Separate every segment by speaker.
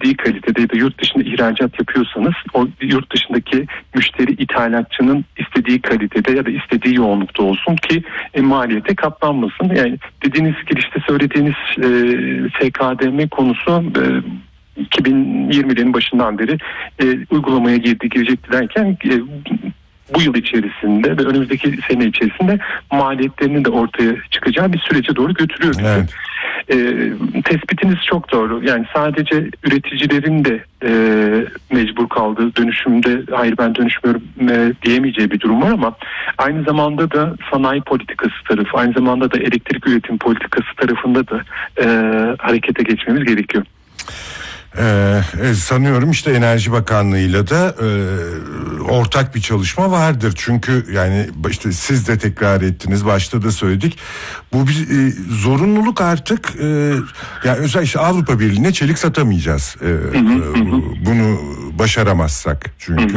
Speaker 1: istediği kalitede ya da yurt dışında ihracat yapıyorsanız o yurt dışındaki müşteri ithalatçının istediği kalitede ya da istediği yoğunlukta olsun ki maliyete katlanmasın. Yani dediğiniz girişte söylediğiniz SKDM konusu 2020'lerin başından beri uygulamaya girecekti derken bu yıl içerisinde ve önümüzdeki sene içerisinde maliyetlerinin de ortaya çıkacağı bir sürece doğru götürüyor bizi. Evet. Tespitiniz çok doğru. Yani sadece üreticilerin de mecbur kaldığı dönüşümde hayır ben dönüşmüyorum diyemeyeceği bir durum var ama aynı zamanda da sanayi politikası tarafı, aynı zamanda da elektrik üretim politikası tarafında da harekete geçmemiz gerekiyor.
Speaker 2: Sanıyorum işte Enerji Bakanlığı'yla da ortak bir çalışma vardır. Çünkü yani işte siz de tekrar ettiniz, başta da söyledik. Bu bir zorunluluk artık. Yani özellikle işte Avrupa Birliği'ne çelik satamayacağız. Bunu başaramazsak çünkü.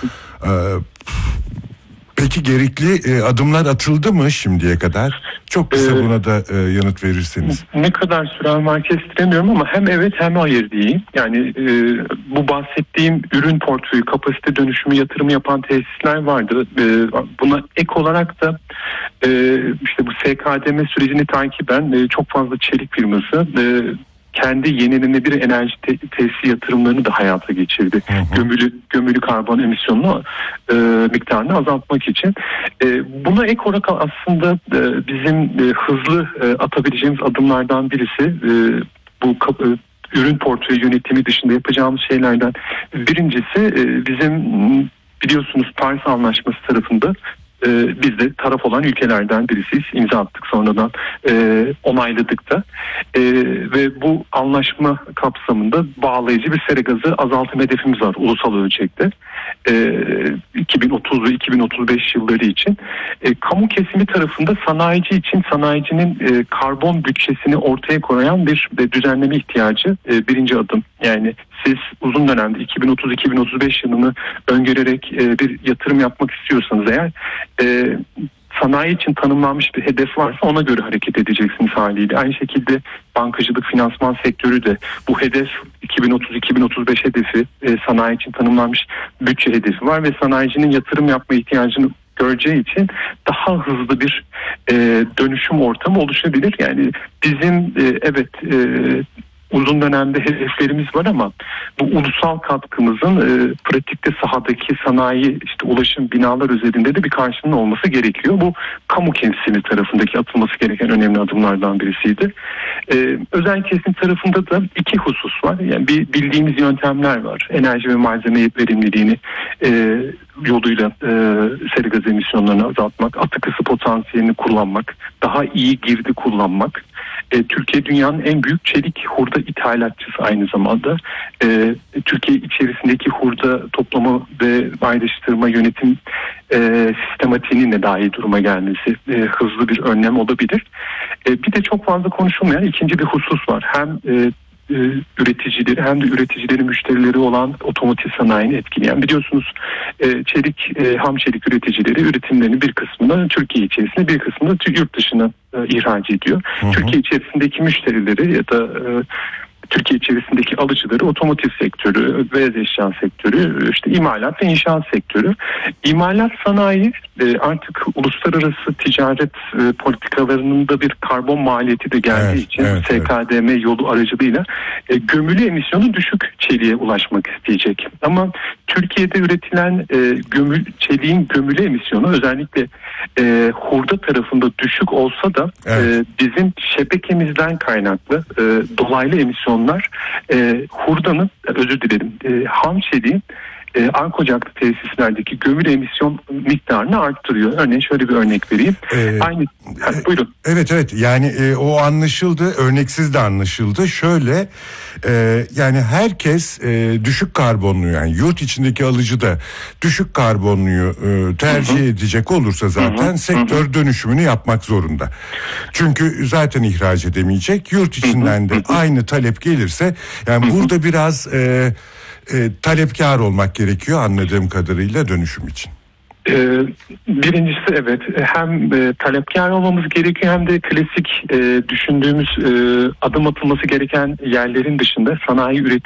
Speaker 2: Peki gerekli adımlar atıldı mı şimdiye kadar? Çok kısa buna da yanıt verirseniz.
Speaker 1: Ne kadar süren var kestiremiyorum ama hem evet hem hayır diyeyim. Yani bu bahsettiğim ürün portföyü, kapasite dönüşümü yatırımı yapan tesisler vardı. Buna ek olarak da işte bu SKDM sürecini takiben çok fazla çelik firması kendi yenilenebilir enerji tesisi yatırımlarını da hayata geçirdi. Gömülü karbon emisyonunu miktarını azaltmak için. Buna ek olarak aslında bizim hızlı atabileceğimiz adımlardan birisi bu ürün portföyü yönetimi dışında yapacağımız şeylerden birincisi bizim biliyorsunuz Paris Anlaşması tarafında biz de taraf olan ülkelerden birisiyiz. İmza attık sonradan onayladık da ve bu anlaşma kapsamında bağlayıcı bir sera gazı azaltım hedefimiz var ulusal ölçekte. 2030 ve 2035 yılları için kamu kesimi tarafında sanayici için sanayicinin karbon bütçesini ortaya koyan bir düzenleme ihtiyacı birinci adım. Yani siz uzun dönemde 2030-2035 yılını öngörerek bir yatırım yapmak istiyorsanız eğer sanayi için tanımlanmış bir hedef varsa ona göre hareket edeceksiniz haliyle. Aynı şekilde bankacılık, finansman sektörü de bu hedef 2030-2035 hedefi sanayi için tanımlanmış bütçe hedefi var ve sanayicinin yatırım yapma ihtiyacını göreceği için daha hızlı bir dönüşüm ortamı oluşabilir. Yani bizim uzun dönemde hedeflerimiz var ama bu ulusal katkımızın pratikte sahadaki sanayi, işte ulaşım, binalar üzerinde de bir karşılığının olması gerekiyor. Bu kamu kesimi tarafındaki atılması gereken önemli adımlardan birisiydi. Özel kesim tarafında da iki husus var. Yani bir bildiğimiz yöntemler var. Enerji ve malzeme verimliliğini yoluyla sera gazı emisyonlarını azaltmak, atık ısı potansiyelini kullanmak, daha iyi girdi kullanmak. Türkiye dünyanın en büyük çelik hurda ithalatçısı aynı zamanda. Türkiye içerisindeki hurda toplama ve ayrıştırma yönetim sistematiğinin de daha iyi duruma gelmesi hızlı bir önlem olabilir. Bir de çok fazla konuşulmayan ikinci bir husus var. Hem üreticileri hem de üreticilerin müşterileri olan otomotiv sanayini etkileyen. Biliyorsunuz çelik, ham çelik üreticileri üretimlerinin bir kısmını Türkiye içerisinde bir kısmını yurt dışına ihraç ediyor. Türkiye içerisindeki müşterileri ya da Türkiye içerisindeki alıcıları otomotiv sektörü, beyaz eşya sektörü, işte imalat ve inşaat sektörü. İmalat sanayi artık uluslararası ticaret politikalarının da bir karbon maliyeti de geldiği için SKDM yolu aracılığıyla gömülü emisyonu düşük çeliğe ulaşmak isteyecek. Ama Türkiye'de üretilen çeliğin gömülü emisyonu özellikle hurda tarafında düşük olsa da bizim şebekemizden kaynaklı dolaylı emisyonlar hurdanın ham çeliğin Ankocaklı tesislerdeki gömülü emisyon miktarını arttırıyor. Örneğin şöyle bir örnek vereyim. Buyurun.
Speaker 2: Evet yani o anlaşıldı, örneksiz de anlaşıldı. Şöyle yani herkes düşük karbonlu, yani yurt içindeki alıcı da düşük karbonluyu tercih edecek olursa zaten sektör dönüşümünü yapmak zorunda. Çünkü zaten ihraç edemeyecek. Yurt içinden de aynı talep gelirse yani burada biraz talepkar olmak gerekiyor anladığım kadarıyla dönüşüm için.
Speaker 1: Birincisi evet, hem talepkar olmamız gerekiyor hem de klasik düşündüğümüz adım atılması gereken yerlerin dışında sanayi üretimi